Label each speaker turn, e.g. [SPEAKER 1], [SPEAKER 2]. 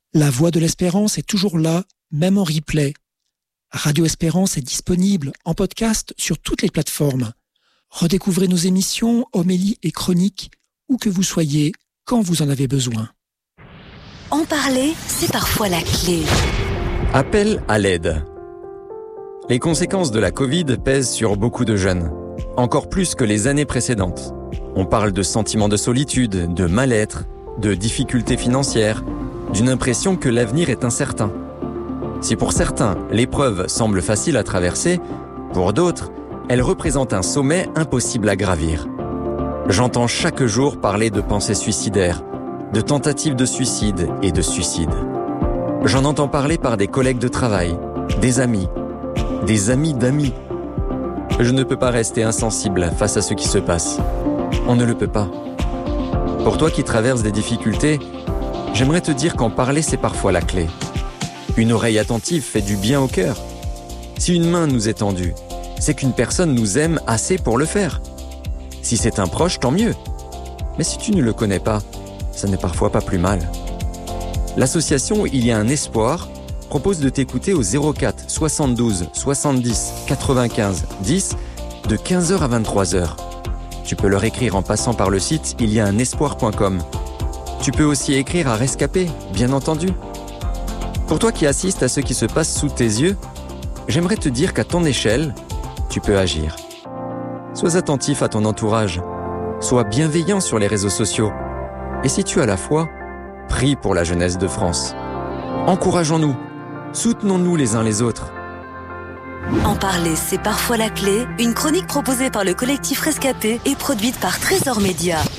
[SPEAKER 1] La Voix de l'Espérance est toujours là, même en replay. Radio Espérance est disponible en podcast sur toutes les plateformes. Redécouvrez nos émissions, homélies et chroniques, où que vous soyez, quand vous en avez besoin.
[SPEAKER 2] En parler, c'est parfois la clé.
[SPEAKER 3] Appel à l'aide. Les conséquences de la Covid pèsent sur beaucoup de jeunes, encore plus que les années précédentes. On parle de sentiments de solitude, de mal-être, de difficultés financières, d'une impression que l'avenir est incertain. Si pour certains, l'épreuve semble facile à traverser, pour d'autres, elle représente un sommet impossible à gravir. J'entends chaque jour parler de pensées suicidaires, de tentatives de suicide et de suicide. J'en entends parler par des collègues de travail, des amis d'amis. Je ne peux pas rester insensible face à ce qui se passe. On ne le peut pas. Pour toi qui traverses des difficultés, j'aimerais te dire qu'en parler, c'est parfois la clé. Une oreille attentive fait du bien au cœur. Si une main nous est tendue, c'est qu'une personne nous aime assez pour le faire. Si c'est un proche, tant mieux. Mais si tu ne le connais pas, ça n'est parfois pas plus mal. L'association Il y a un espoir propose de t'écouter au 04 72 70 95 10 de 15h à 23h. Tu peux leur écrire en passant par le site iliaanespoir.com. Tu peux aussi écrire à Rescapé, bien entendu. Pour toi qui assistes à ce qui se passe sous tes yeux, j'aimerais te dire qu'à ton échelle, tu peux agir. Sois attentif à ton entourage. Sois bienveillant sur les réseaux sociaux. Et si tu as la foi, prie pour la jeunesse de France. Encourageons-nous. Soutenons-nous les uns les autres.
[SPEAKER 2] En parler, c'est parfois la clé. Une chronique proposée par le collectif Rescapé et produite par Trésor Média.